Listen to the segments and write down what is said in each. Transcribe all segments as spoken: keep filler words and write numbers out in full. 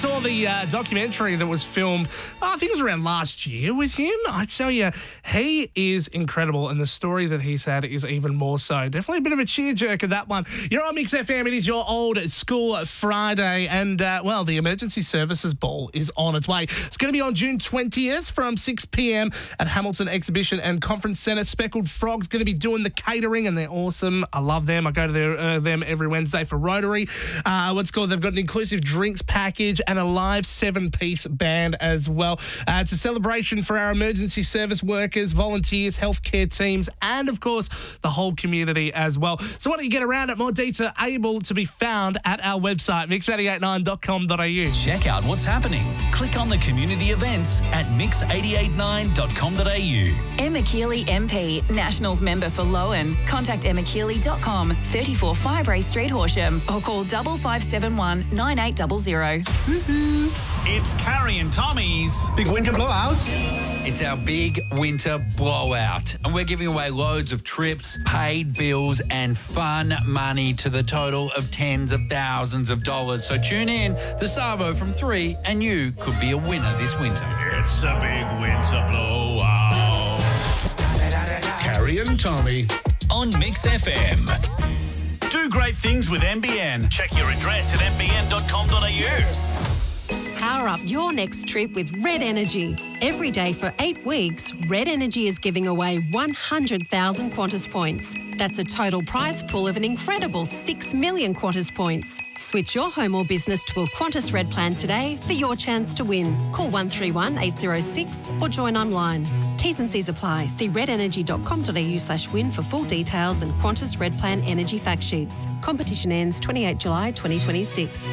saw the uh, documentary that was filmed, I think it was around last year with him. I tell you, he is incredible, and the story that he's had is even more so. Definitely a bit of a cheerjerker, that one. You're on Mix F M. It is your old school Friday, and, uh, well, the Emergency Services Ball is on its way. It's going to be on June twentieth from six p.m. at Hamilton Exhibition and Conference Centre. Speckled Frog's going to be doing the catering, and they're awesome. I love them. I go to their, uh, them every Wednesday for Rotary. Uh, what's called, they've got an inclusive drinks package and a live seven-piece band as well. Uh, it's a celebration for our emergency service workers, volunteers, healthcare teams, and, of course, the whole community as well. So why don't you get around it? More details are able to be found at our website, mix eight eight nine dot com dot a u. Check out what's happening. Click on the community events at mix eight eight nine dot com dot a u. Emma Keeley M P, Nationals member for Lowen. Contact emma keeley dot com, thirty-four Fibrae Street, Horsham, or call double five seven one nine eight zero zero. It's Carrie and Tommy's Big winter blowout. It's our big winter blowout, and we're giving away loads of trips, paid bills, and fun money to the total of tens of thousands of dollars. So tune in, the Savo from three, and you could be a winner this winter. It's a big winter blowout. Carrie and Tommy. On Mix F M. Do great things with N B N. Check your address at n b n dot com dot a u. Power up your next trip with Red Energy. Every day for eight weeks, Red Energy is giving away one hundred thousand Qantas points. That's a total prize pool of an incredible six million Qantas points. Switch your home or business to a Qantas Red plan today for your chance to win. Call one three one eight zero six or join online. T's and C's apply. See red energy dot com dot a u slash win for full details and Qantas Red Plan energy fact sheets. Competition ends twenty-eighth of July twenty twenty-six.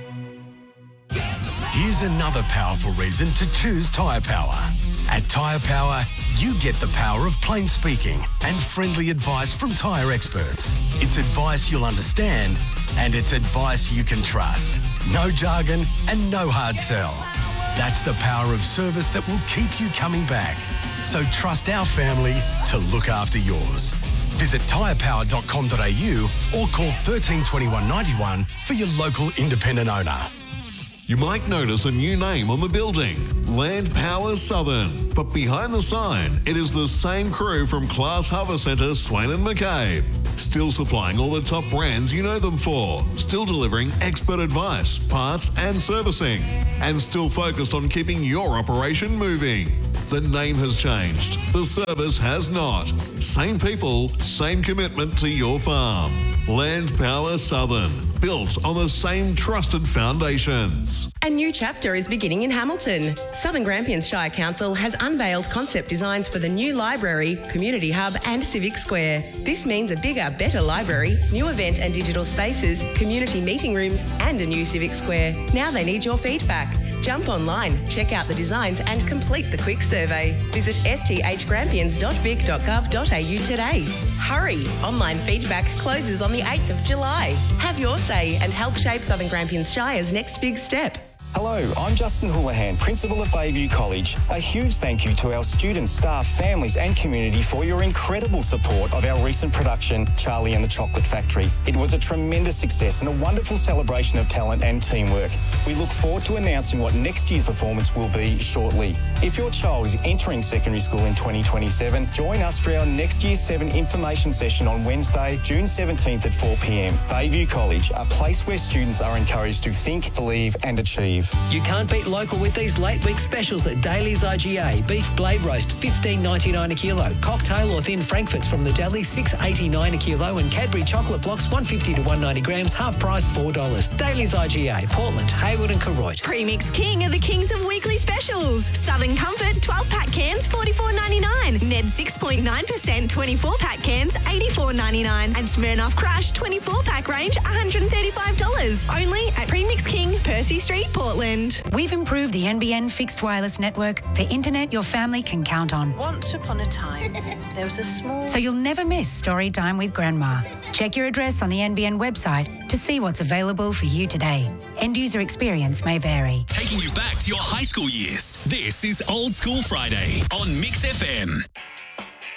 Here's another powerful reason to choose Tyre Power. At Tyre Power, you get the power of plain speaking and friendly advice from tyre experts. It's advice you'll understand, and it's advice you can trust. No jargon and no hard sell. That's the power of service that will keep you coming back. So trust our family to look after yours. Visit tyre power dot com dot a u or call thirteen twenty-one ninety-one for your local independent owner. You might notice a new name on the building, Land Power Southern. But behind the sign, it is the same crew from Class Harvest Centre, Swain and McCabe. Still supplying all the top brands you know them for. Still delivering expert advice, parts and servicing. And still focused on keeping your operation moving. The name has changed. The service has not. Same people, same commitment to your farm. Land Power Southern. Built on the same trusted foundations. A new chapter is beginning in Hamilton. Southern Grampians Shire Council has unveiled concept designs for the new library, community hub and civic square. This means a bigger, better library, new event and digital spaces, community meeting rooms and a new civic square. Now they need your feedback. Jump online, check out the designs and complete the quick survey. Visit s t h grampians dot vic dot gov dot a u today. Hurry! Online feedback closes on the eighth of July. Have your say and help shape Southern Grampians Shire's next big step. Hello, I'm Justin Houlihan, Principal of Bayview College. A huge thank you to our students, staff, families and community for your incredible support of our recent production, Charlie and the Chocolate Factory. It was a tremendous success and a wonderful celebration of talent and teamwork. We look forward to announcing what next year's performance will be shortly. If your child is entering secondary school in twenty twenty-seven, join us for our next year seven information session on Wednesday, June seventeenth at four p m. Bayview College, a place where students are encouraged to think, believe and achieve. You can't beat local with these late week specials at Daly's I G A. Beef blade roast fifteen ninety-nine a kilo. Cocktail or thin frankfurts from the deli six eighty-nine a kilo, and Cadbury chocolate blocks one fifty to one ninety grams, half price four dollars. Daly's I G A, Portland, Hayward and Koroit. Premix King are the kings of weekly specials. Southern Comfort twelve pack cans forty-four ninety-nine. Ned six point nine percent twenty-four pack cans eighty-four ninety-nine, and Smirnoff Crush twenty-four pack range one hundred thirty-five dollars. Only at Premix King, Percy Street, Portland. We've improved the N B N fixed wireless network for internet your family can count on. Once upon a time, there was a small... So you'll never miss story time with Grandma. Check your address on the N B N website to see what's available for you today. End user experience may vary. Taking you back to your high school years. This is Old School Friday on Mix F M.